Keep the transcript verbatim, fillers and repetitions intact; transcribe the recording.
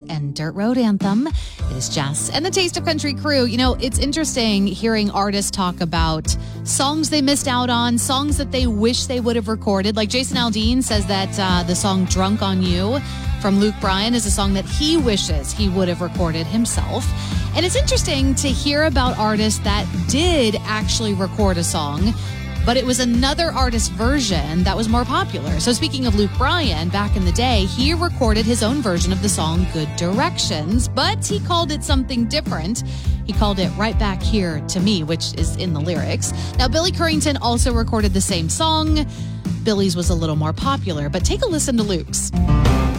and Dirt Road Anthem. It is Jess and the Taste of Country crew. You know, it's interesting hearing artists talk about songs they missed out on, songs that they wish they would have recorded. Like Jason Aldean says that uh, the song Drunk on You from Luke Bryan is a song that he wishes he would have recorded himself. And it's interesting to hear about artists that did actually record a song, but it was another artist's version that was more popular. So speaking of Luke Bryan, back in the day, he recorded his own version of the song Good Directions, but he called it something different. He called it Right Back Here to Me, which is in the lyrics. Now, Billy Currington also recorded the same song. Billy's was a little more popular, but take a listen to Luke's.